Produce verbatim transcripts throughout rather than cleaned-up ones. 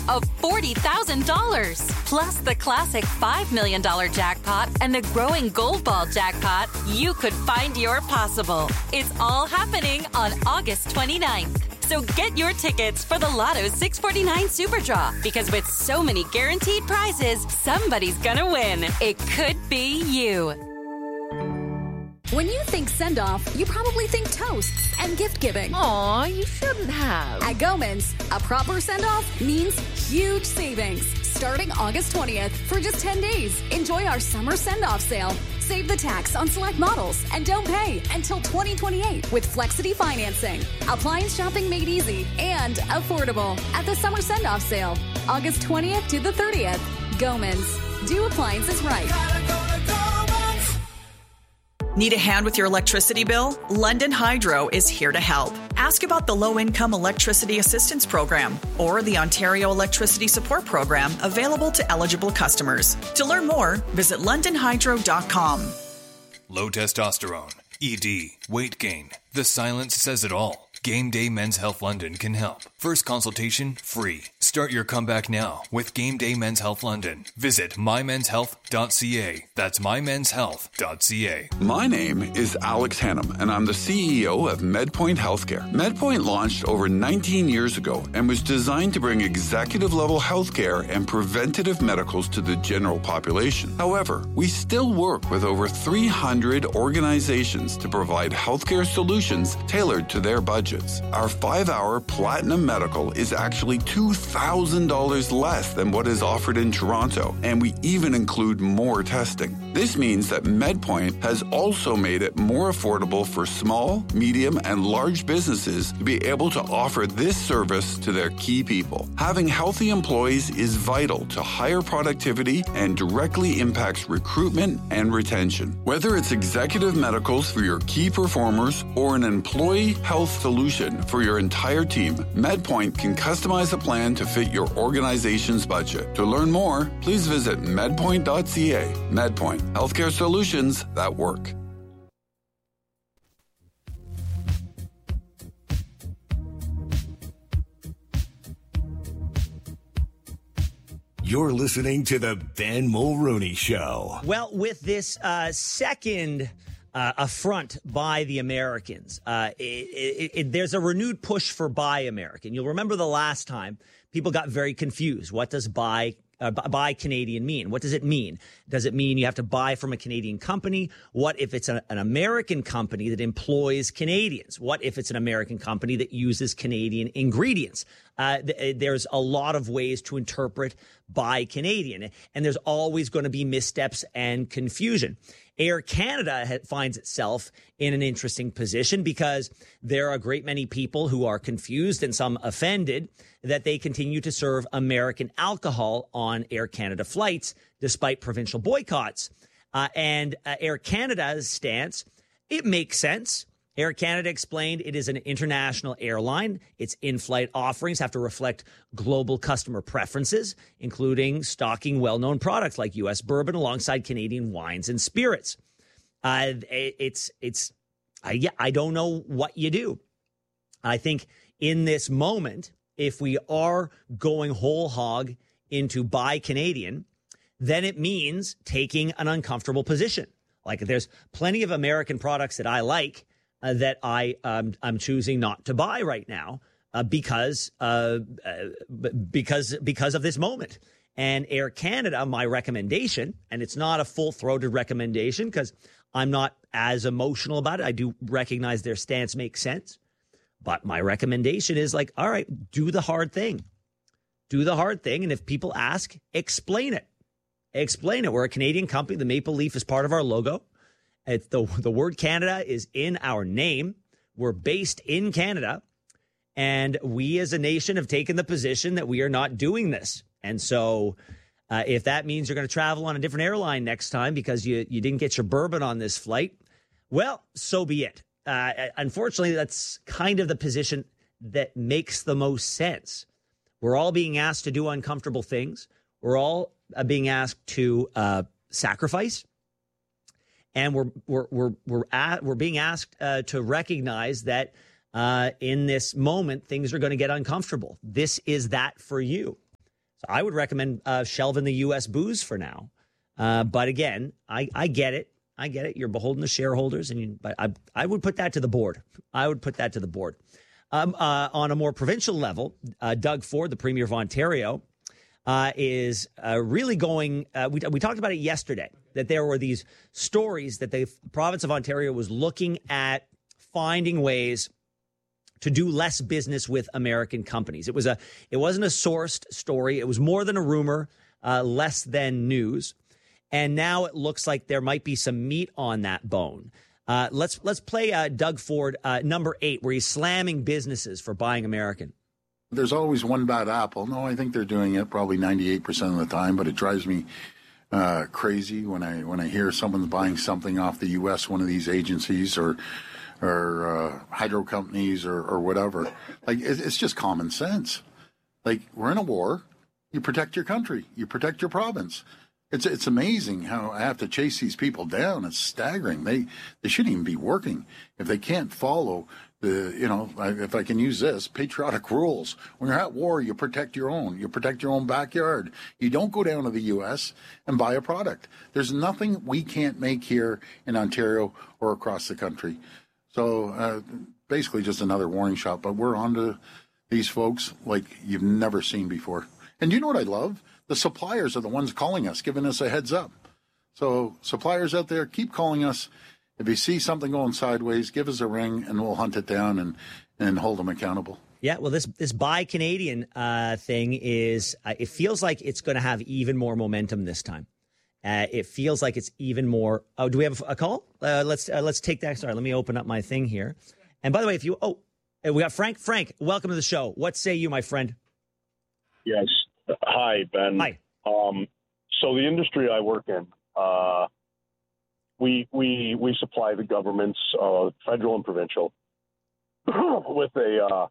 of forty thousand dollars. Plus the classic five million dollars jackpot and the growing Gold Ball jackpot. You could find your possible. It's all happening on August twenty-ninth. So get your tickets for the Lotto six forty-nine Super Draw, because with so many guaranteed prizes, somebody's gonna win. It could be you. When you think send-off, you probably think toasts and gift-giving. Aw, you shouldn't have. At Goman's, a proper send-off means huge savings. Starting August twentieth for just ten days. Enjoy our summer send-off sale. Save the tax on select models and don't pay until twenty twenty-eight with Flexity financing. Appliance shopping made easy and affordable at the summer send-off sale. August twentieth to the thirtieth. Goman's. Do appliances right. Need a hand with your electricity bill? London Hydro is here to help. Ask about the Low-Income Electricity Assistance Program or the Ontario Electricity Support Program available to eligible customers. To learn more, visit london hydro dot com. Low testosterone, E D, weight gain. The silence says it all. Game Day Men's Health London can help. First consultation free. Start your comeback now with Game Day Men's Health London. Visit my mens health dot c a. That's my mens health dot c a. My name is Alex Hannum, and I'm the C E O of MedPoint Healthcare. MedPoint launched over nineteen years ago and was designed to bring executive-level healthcare and preventative medicals to the general population. However, we still work with over three hundred organizations to provide healthcare solutions tailored to their budgets. Our five-hour Platinum Medical is actually two thousand dollars less than what is offered in Toronto, and we even include more testing. This means that MedPoint has also made it more affordable for small, medium, and large businesses to be able to offer this service to their key people. Having healthy employees is vital to higher productivity and directly impacts recruitment and retention. Whether it's executive medicals for your key performers or an employee health solution for your entire team, MedPoint can customize a plan to fit your organization's budget. To learn more, please visit medpoint dot c a. MedPoint, healthcare solutions that work. You're listening to the Ben Mulrooney Show. Well, with this uh, second uh, affront by the Americans, uh, it, it, it, there's a renewed push for Buy American. You'll remember the last time people got very confused. What does buy uh, buy Canadian mean? What does it mean? Does it mean you have to buy from a Canadian company? What if it's a, an American company that employs Canadians? What if it's an American company that uses Canadian ingredients? Uh, th- there's a lot of ways to interpret Buy Canadian, and there's always going to be missteps and confusion. Air Canada ha- finds itself in an interesting position because there are a great many people who are confused and some offended that they continue to serve American alcohol on Air Canada flights despite provincial boycotts. Uh, and uh, Air Canada's stance, it makes sense. Air Canada explained it is an international airline. Its in-flight offerings have to reflect global customer preferences, including stocking well-known products like U S bourbon alongside Canadian wines and spirits. Uh, it's, it's, I, yeah, I don't know what you do. I think in this moment, if we are going whole hog into Buy Canadian, then it means taking an uncomfortable position. Like there's plenty of American products that I like, Uh, that I um, I'm choosing not to buy right now uh, because uh, uh, because because of this moment. And Air Canada, my recommendation, and it's not a full-throated recommendation because I'm not as emotional about it. I do recognize their stance makes sense, but my recommendation is like, all right, do the hard thing, do the hard thing, and if people ask, explain it, explain it. We're a Canadian company. The maple leaf is part of our logo. It's the, the word Canada is in our name. We're based in Canada. And we as a nation have taken the position that we are not doing this. And so uh, if that means you're going to travel on a different airline next time because you, you didn't get your bourbon on this flight, well, so be it. Uh, unfortunately, that's kind of the position that makes the most sense. We're all being asked to do uncomfortable things. We're all uh, being asked to uh, sacrifice. And we're we're we're we're at, we're being asked uh, to recognize that uh, in this moment things are going to get uncomfortable. This is that for you. So I would recommend uh, shelving the U S booze for now. Uh, but again, I, I get it. I get it. You're beholden to shareholders, and you, but I, I would put that to the board. I would put that to the board. Um, uh, on a more provincial level, uh, Doug Ford, the Premier of Ontario, uh, is uh, really going. Uh, we we talked about it yesterday, that there were these stories that the province of Ontario was looking at finding ways to do less business with American companies. It was a. It wasn't a sourced story. It was more than a rumor, uh, less than news. And now it looks like there might be some meat on that bone. Uh, let's let's play uh, Doug Ford, uh, number eight, where he's slamming businesses for buying American. There's always one bad apple. No, I think they're doing it probably ninety-eight percent of the time, but it drives me uh, crazy when I when I hear someone's buying something off the U S, one of these agencies or or uh, hydro companies or, or whatever. Like, it, it's just common sense. Like, we're in a war. You protect your country. You protect your province. It's it's amazing how I have to chase these people down. It's staggering. They they shouldn't even be working if they can't follow the, you know, if I can use this, patriotic rules. When you're at war, you protect your own. You protect your own backyard. You don't go down to the U S and buy a product. There's nothing we can't make here in Ontario or across the country. So uh, basically just another warning shot. But we're on to these folks like you've never seen before. And you know what I love? The suppliers are the ones calling us, giving us a heads up. So suppliers out there, keep calling us. If you see something going sideways, give us a ring, and we'll hunt it down and, and hold them accountable. Yeah, well, this this Buy Canadian uh, thing is, uh, it feels like it's going to have even more momentum this time. Uh, it feels like it's even more. Oh, do we have a call? Uh, let's uh, let's take that. Sorry, let me open up my thing here. And by the way, if you oh, we got Frank. Frank, welcome to the show. What say you, my friend? Yes. Hi, Ben. Hi. Um, so the industry I work in, uh, we we we supply the governments, uh, federal and provincial, with a uh,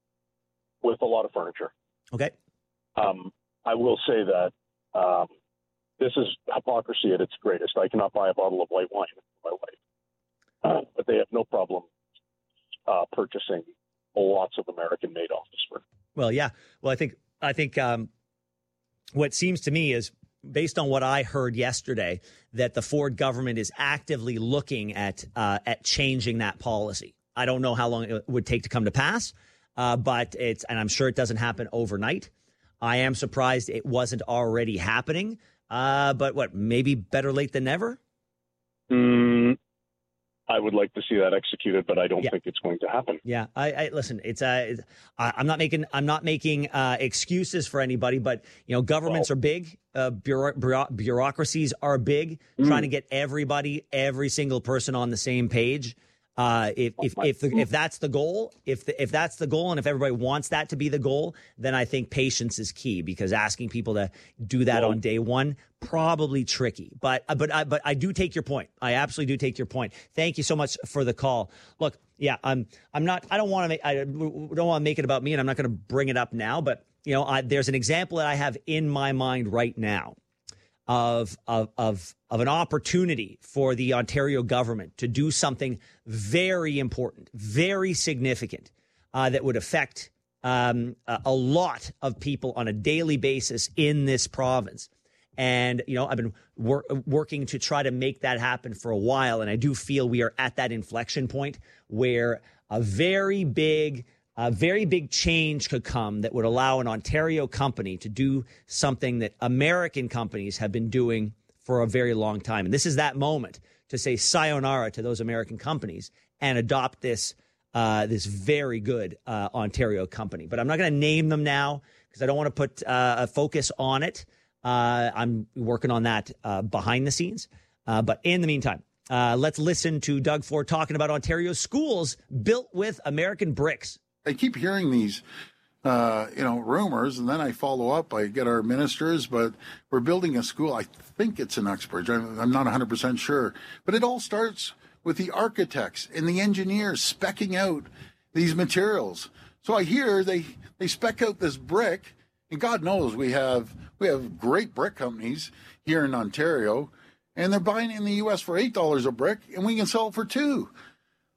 with a lot of furniture. Okay. Um, I will say that um, this is hypocrisy at its greatest. I cannot buy a bottle of white wine for my wife, uh, but they have no problem uh, purchasing lots of American-made office furniture. Well, yeah. Well, I think I think. Um... What seems to me is, based on what I heard yesterday, that the Ford government is actively looking at uh, at changing that policy. I don't know how long it would take to come to pass, uh, but it's, and I'm sure it doesn't happen overnight. I am surprised it wasn't already happening. Uh, but what, maybe better late than never? Mm, I would like to see that executed, but I don't yeah. think it's going to happen. Yeah, I, I listen. It's uh, I'm not making I'm not making uh, excuses for anybody, but you know, governments well, are big, uh, bureau- bureau- bureaucracies are big. Mm. Trying to get everybody, every single person on the same page. Uh, if if if, the, if that's the goal, if the, if that's the goal, and if everybody wants that to be the goal, then I think patience is key, because asking people to do that well, on day one, probably tricky. But but I but I do take your point. I absolutely do take your point. Thank you so much for the call. Look, yeah, I'm I'm not. I don't want to make. I don't want to make it about me, and I'm not going to bring it up now. But you know, I, there's an example that I have in my mind right now of of of of an opportunity for the Ontario government to do something very important, very significant, uh, that would affect um, a, a lot of people on a daily basis in this province. And, you know, I've been wor- working to try to make that happen for a while. And I do feel we are at that inflection point where a very big A very big change could come that would allow an Ontario company to do something that American companies have been doing for a very long time. And this is that moment to say sayonara to those American companies and adopt this uh, this very good uh, Ontario company. But I'm not going to name them now because I don't want to put uh, a focus on it. Uh, I'm working on that uh, behind the scenes. Uh, but in the meantime, uh, let's listen to Doug Ford talking about Ontario's schools built with American bricks. I keep hearing these, uh, you know, rumors, and then I follow up. I get our ministers, but we're building a school. I think it's in Uxbridge. I'm, I'm not one hundred percent sure. But it all starts with the architects and the engineers speccing out these materials. So I hear they, they spec out this brick, and God knows we have we have great brick companies here in Ontario, and they're buying it in the U S for eight dollars a brick, and we can sell it for two.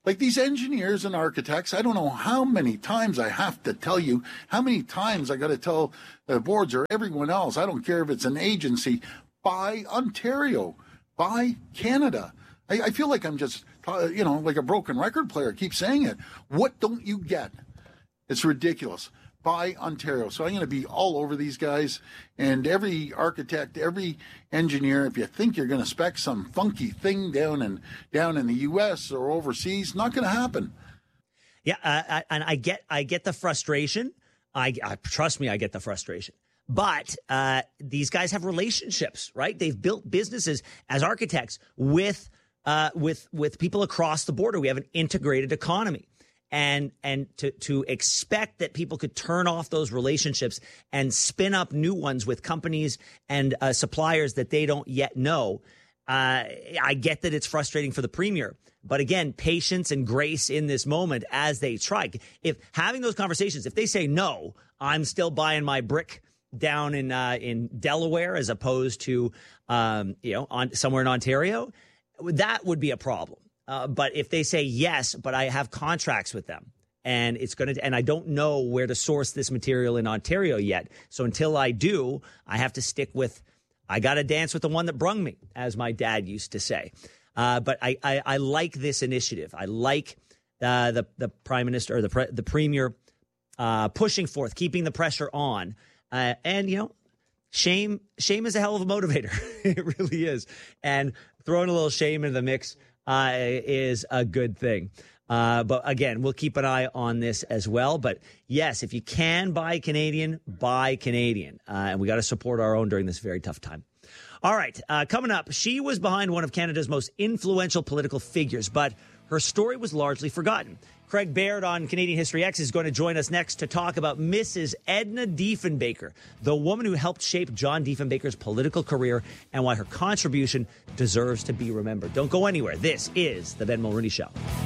Like these engineers and architects, I don't know how many times I have to tell you, how many times I got to tell the boards or everyone else, I don't care if it's an agency, buy Ontario, buy Canada. I, I feel like I'm just, you know, like a broken record player. I keep saying it. What don't you get? It's ridiculous. Buy Ontario. So I'm going to be all over these guys. And every architect, every engineer, if you think you're going to spec some funky thing down in, down in the U S or overseas, not going to happen. Yeah, uh, I, and I get I get the frustration. I, I trust me, I get the frustration. But uh, these guys have relationships, right? They've built businesses as architects with uh, with with people across the border. We have an integrated economy. And and to, to expect that people could turn off those relationships and spin up new ones with companies and uh, suppliers that they don't yet know, uh, I get that it's frustrating for the premier. But again, patience and grace in this moment as they try. If having those conversations, if they say, no, I'm still buying my brick down in uh, in Delaware as opposed to um, you know on somewhere in Ontario, that would be a problem. Uh, but if they say yes, but I have contracts with them and it's going to, and I don't know where to source this material in Ontario yet. So until I do, I have to stick with, I got to dance with the one that brung me, as my dad used to say. Uh, but I, I, I like this initiative. I like uh, the, the prime minister or the, pre, the premier uh, pushing forth, keeping the pressure on. Uh, and, you know, shame, shame is a hell of a motivator. It really is. And throwing a little shame into the mix Uh, is a good thing. Uh, but again, we'll keep an eye on this as well. But yes, if you can buy Canadian, buy Canadian. Uh, and we got to support our own during this very tough time. All right, uh, coming up, she was behind one of Canada's most influential political figures, but her story was largely forgotten. Craig Baird on Canadian History X is going to join us next to talk about Missus Edna Diefenbaker, the woman who helped shape John Diefenbaker's political career and why her contribution deserves to be remembered. Don't go anywhere. This is The Ben Mulroney Show.